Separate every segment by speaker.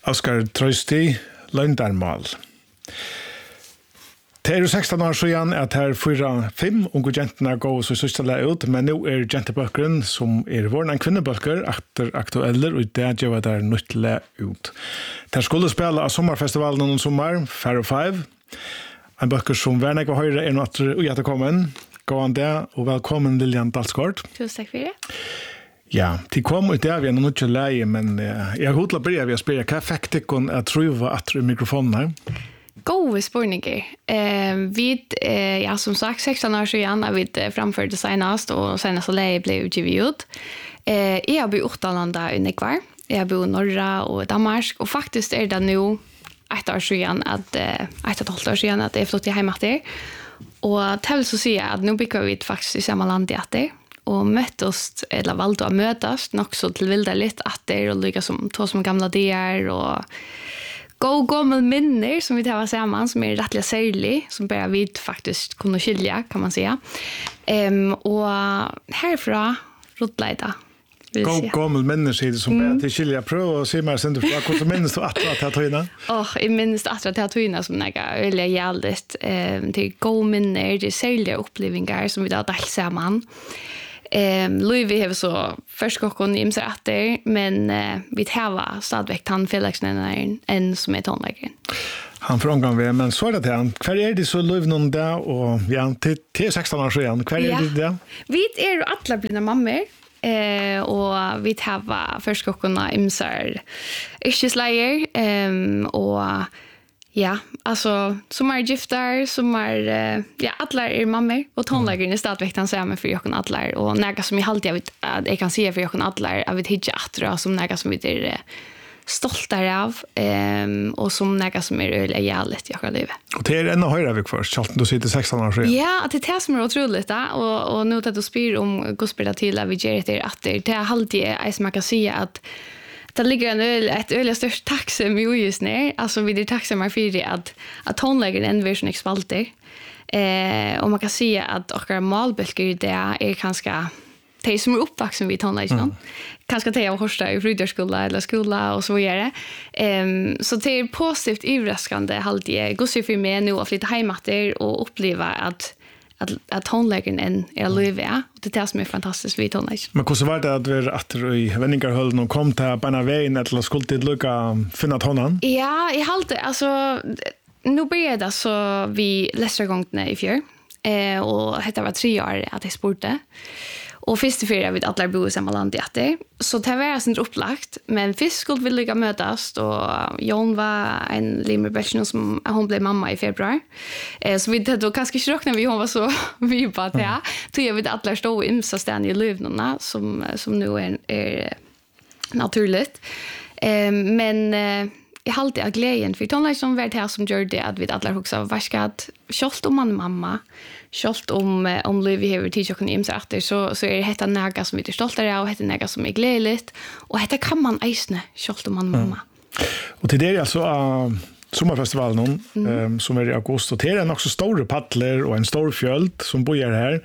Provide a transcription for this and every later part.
Speaker 1: Oskar Trøsti, Løndarmal. Det jo 16 år siden at her 4-5 unge jentene går så sørstelig ut, men nå jentebøkeren som våren en kvinnebøker aktueller, og det gjør det nyttelig ut. De skulle spille av sommerfestivalen noen sommer, 4-5. En bøker som Vernek og Høyre nå etterkommen. Gå an det, og velkommen Lilian Dalsgaard.
Speaker 2: Tusen takk for det.
Speaker 1: Ja, de kom ut der, vi har ikke leie, men jeg har hodlet brev, jeg spør, hva fikk dere å truve etter mikrofonen her?
Speaker 2: Gode spørninger. Ja, som sagt, 16 år siden har vi framført det senest, og senest leie ble utgivet ut. Jeg har bodd i Ottalanda i Nekvar. Jeg har bodd i Norra og Danmark, og faktisk det nå 1 år siden, 1,5 år siden, at jeg flyttet hjemme etter. Og det vil så si at nå bygger vi faktisk i samme land etter, og møttes, eller valgte å møtes, nok så til vilde litt etter, og lykke som to som gamle dier, og gammel minner som vi tar sammen, som rettelig særlig, som bare vi faktisk kunne skilje, kan man si. Og herfra rådleida.
Speaker 1: Gammel minner, sier du, som bare til skilje. Prøv å si meg, Sindre, hvordan minnes du atra til tøyene?
Speaker 2: Jeg minnes atra til tøyene som jeg er veldig gjeldig. Det gode minner, det særlige opplevelser som vi da delt sammen. Louis har så først kokken i imser etter, men vi tar stadigvæk tannfelleksen enn som tonleggeren.
Speaker 1: Han får omgang ved, men så det til han. Hver det så Louis noen der, og ja, til 16 år siden, hver det der? Vi
Speaker 2: jo alle blinde mammer, og vi tar først kokken i imser yrkesleier, og ja, alltså som gifter, som ja, alla mammor och tonläggare stadigvæk han säger med för jag alla och några som jag alltid vet att jag kan se för jag alla jag vet inte att som några som vi stolta av och som några som jävligt jag livet.
Speaker 1: Och det ännu höra vi först, så du sitter 16 år sedan.
Speaker 2: Ja, att det som otroligt och nu att du spyr om gospel till att vi ger det att det är alltid som man kan säga att det ligger ett öliga störst tacksam i just ner. Alltså vi är tacksamma för att tonläggaren en version expalter. Och man kan säga att våra malbölker det är ganska de som är uppvuxna vid tonläggaren. Kanske de har hörsta i fridarskola eller skola och så vidare. Så det är positivt överraskande alltid. Gå så för mig nu att flytta hem och uppleva att tonläggaren är livet. Det är det som är fantastiskt vid tonläggaren.
Speaker 1: Men hur var det att vi efter i Venningarhöllen och kom till bara vägen eller skulle till lycka finna tonen?
Speaker 2: Ja, jag halte, alltså nu började så vi läste gångna i fjör. Och det var 3 år att jag sportade. Och först och fyra vid alla bo i samma land efter. Så det var sånt upplagt. Men först skulle vi lycka mötas. Och Jon var en limmerbälsning som hon blev mamma i februari. Så vi då kanske inte när hon var så vi på att ja. Tog jag vid alla stå i imsa stän i livnorna som nu är naturligt. Men jag har alltid glädjen för tonlägg som var det här som gör det att vi alla också varskat kjolt om man mamma. Kjolt om Louis har tidsocken i imsa efter så är det hetta näga som vi är stolta av och hetta näga som är glädligt och hetta kan man eisne kjolt om man mamma.
Speaker 1: Och till det är alltså sommarfestivalen som är i augusti och det är också stora paddler och en stor fjöld som bor här.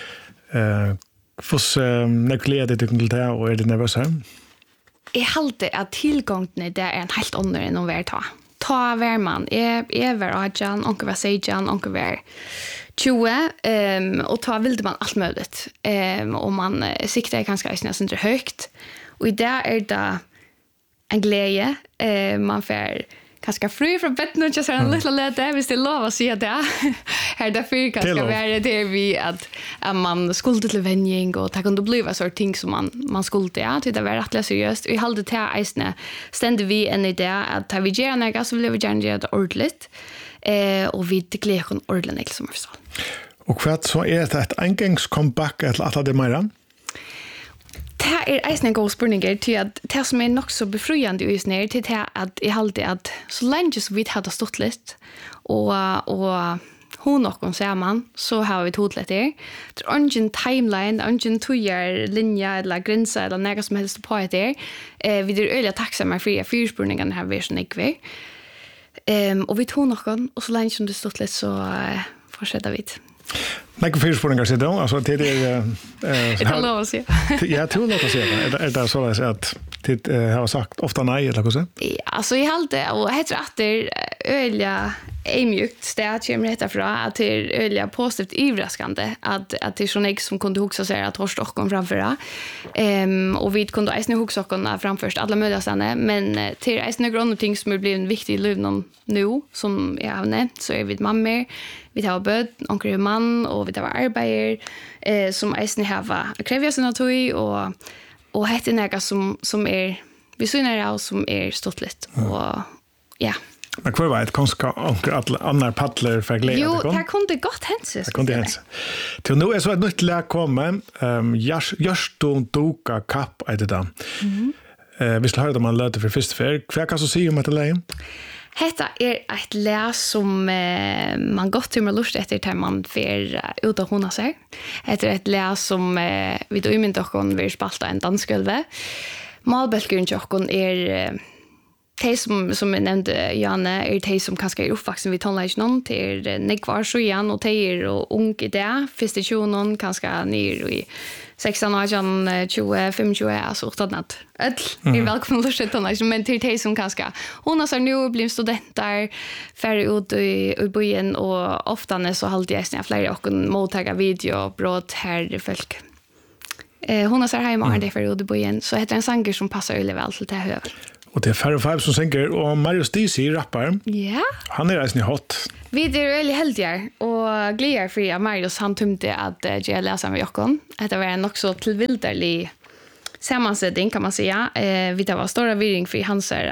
Speaker 1: Fos nekleder till det och är det nervös här?
Speaker 2: Jag halte att tillgången det är en helt annan än att vara ta var man är var ajan onkel var sejan onkel var 20 och ta vill man allt möjligt och man siktar ganska nästan inte högt och där är det en glädje man får ganska fri från bättre och just en liten lätte visst det lov att se det här därför kanske vara det vi att man skulle till vänjing och ta kunde bli så ting som man skulle ja det var rätt seriöst vi hade det här isne stände vi en idé att ta vi gärna så vill vi gärna göra det ordentligt och vi glädjer kon ordentligt som så.
Speaker 1: Och vad så är det ett engångs comeback eller att det mer?
Speaker 2: Det eisen en god spørninger til at det som nok så befriende i snær til det at jeg halte at så lenge som vi hadde stått litt og hun og hun ser man så har vi tog litt der. Det er ingen timeline, ingen tøyer linje eller grenser eller noe som helst på der. Vi er øyelig takksomme for at fyrspurningene her vil sånn ikke og vi tog noen og så lenge som det stått litt så fortsetter vi.
Speaker 1: Nej, för spårningar så då alltså det är
Speaker 2: det är lov att säga.
Speaker 1: Ja, tror låt oss säga. Är det så att det har sagt ofta nej eller så?
Speaker 2: Ja, alltså jag hade och heter att det öliga mjukt stad kommer detta från att det är öliga positivt överraskande att det är sån som kunde huxa sig att Horst och kom framför. Och vi kunde äsna huxa och framförst alla möjliga ställen, men till äsna grund ting som blir en viktig liv nu som jag har nämnt så är vi mammor, vi har böd, onkel man och vi har arbetare som äsna har kräver sina tog och heter några som är vi synar av som är stottligt och ja.
Speaker 1: Men kvar var ett konska onkel andra paddlar för glädje.
Speaker 2: Jo, det kunde gott hända.
Speaker 1: Det kunde hända. Till nu är så ett nytt lag komma. Görston Doka Cup är det då. Vi ska höra om man låter för första för. Vad kan så säga om det lägen?
Speaker 2: Hetta är ett läs som man gott till med lust efter att man får ut och hona sig. Det är ett läs som vi då inte kan vill spalta en dansgolve. Malbälken jockon är de som jag nämnde, Janne, är de som kanske är uppvuxen vid tonlagen till nekvar så igen och de är ung i det. Första 20 kanske ner i 16, 18, 20, 25, alltså utan att är välkomna till tonlagen, men till de som kanske hon har nu blivit studenter, färre ut i byen och ofta så håller jag snart flera och mottaga video, brott här folk. Hon har så här hemma det för ut i byen, så heter en sanger som passar öle väl till det här.
Speaker 1: Och det är Faro 5 som sänker och Marius DC rappar.
Speaker 2: Ja.
Speaker 1: Han är nästan hot.
Speaker 2: Vi är väldigt heldiga och glädjer för att Marius han tömde att jag läser med Jokon. Det var en också tillvilderlig sammansättning kan man säga. Vi det var stora virring för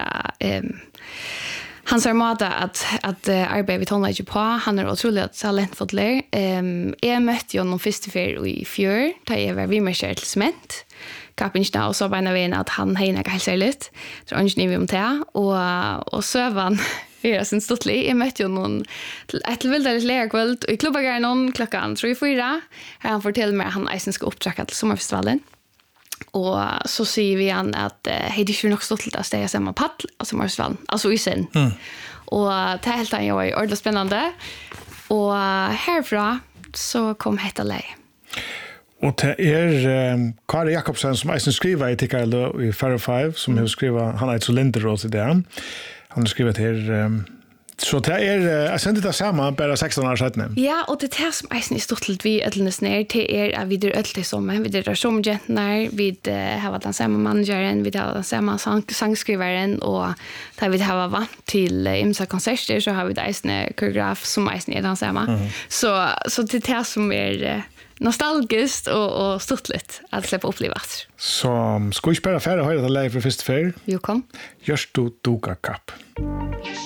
Speaker 2: hans armada att arbeta vid tonlaget på. Han är otroligt talentfull. Jag mötte honom första för i fjör. Där jag var vid mig själv till cement. Kapinchna och så var en att han hejna ganska lite. Så han ni om det och sövan är sen stottlig. Jag mötte honom ett väldigt lägerkväll i klubbagaren klockan 3-4. Han fortäller mig att han isen ska uppträcka till sommarfestivalen. Och så säger vi han att hej det är ju nog stottligt att stäga samma paddel av sommarfestivalen. Alltså isen. Och det är helt enkelt ordentligt spännande. Och härifrån så kom hetta lej.
Speaker 1: Och det är Kari Jakobsen som eisen skriver i Tikkarlo i Faro 5 som har skrivit, han har ett cylinderråd till det. Han har skrivit här så det är jag sände det samma bara 16 år sedan.
Speaker 2: Ja, och det här som eisen är stort lite vi öllnes ner till är att vi det öll som vi det som gentnar vi har den samma manageren vi har den samma sångskrivaren och där vi har varit till imsa konserter så har vi eisen koreograf som eisen är den samma. Så det här som är nostalgiskt och stortligt att släppa upplevas.
Speaker 1: Så ska vi spela färre höra det live för första för?
Speaker 2: Jo, kom.
Speaker 1: Görs du Doka Cup.